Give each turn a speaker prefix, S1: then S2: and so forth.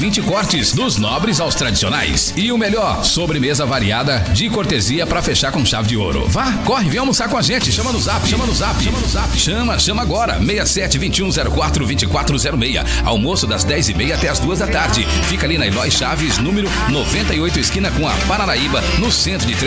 S1: 20 cortes, dos nobres aos tradicionais. E o melhor, sobremesa variada de cortesia para fechar com chave de ouro. Vá, corre, vem almoçar com a gente. Chama no zap. Chama agora. 67-2104-2406. Almoço das 10h30 até as 2 da tarde. Fica ali na Eloy Chaves, número 98, esquina com a Paranaíba, no centro de